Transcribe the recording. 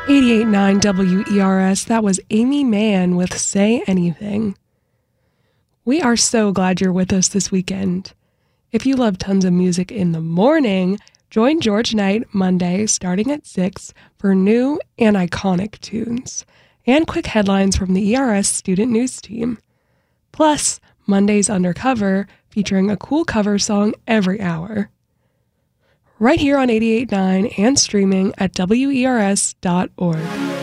88.9 WERS, that was Amy Mann with Say Anything. We are so glad you're with us this weekend. If you love tons of music in the morning, join George Knight Monday starting at 6 for new and iconic tunes and quick headlines from the ERS student news team. Plus, Monday's Undercover featuring a cool cover song every hour. Right here on 88.9 and streaming at WERS.org.